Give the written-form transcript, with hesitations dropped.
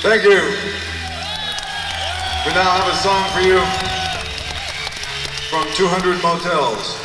Thank you. We now have a song for you from 200 Motels.